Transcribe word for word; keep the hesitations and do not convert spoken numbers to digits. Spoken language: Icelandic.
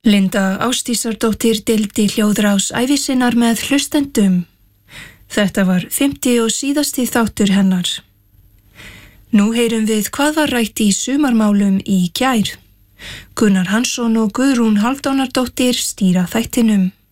Linda Ásdísardóttir deildi hljóðrás ævi sinnar með hlustendum. Þetta var fimmti og síðasti þáttur hennar. Nú heyrum við hvað var rætt í sumarmálum í gær. Gunnar Hansson og Guðrún Hálfdánardóttir stýra þættinum.